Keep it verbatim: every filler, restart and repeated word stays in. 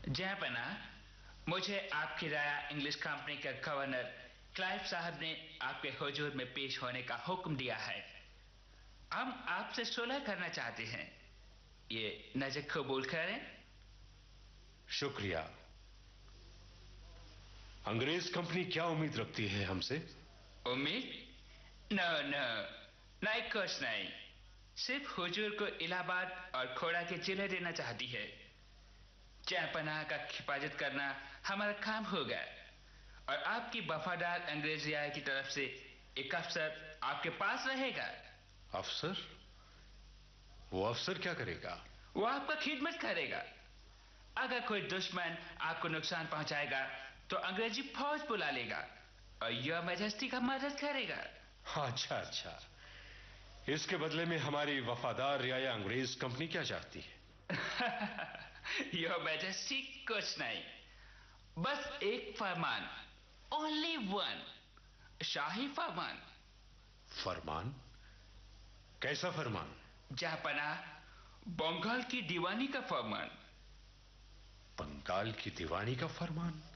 जहाँपना, मुझे आपकी राय English company के गवर्नर क्लाइव साहब ने आपके हुजूर में पेश होने का हुक्म दिया है। हम आपसे सुलह करना चाहते हैं। ये नजर कबूल करें। शुक्रिया। अंग्रेज कंपनी क्या उम्मीद रखती है हमसे? उम्मीद? नो नो, नहीं कुछ नहीं। सिर्फ हुजूर को इलाहाबाद और खोड़ा के जिले देना चाहती है। जहाँपनाह का हिफाजत करना हमारा काम होगा और आपकी वफादार अंग्रेज रियाया की तरफ से एक अफसर आपके पास रहेगा। अफसर? वो अफसर क्या करेगा? वो आपका खिदमत करेगा। अगर कोई दुश्मन आपको नुकसान पहुंचाएगा तो अंग्रेजी फौज बुला लेगा और योर मैजेस्टी का मदद करेगा। अच्छा अच्छा, इसके बदले में हमारी वफादार रियाया अंग्रेज कंपनी क्या चाहती है? योर मैजेस्टी कुछ नहीं, बस एक फरमान, ओनली वन, शाही फरमान। फरमान? कैसा फरमान? जहाँपनाह, बंगाल की दीवानी का फरमान। बंगाल की दीवानी का फरमान?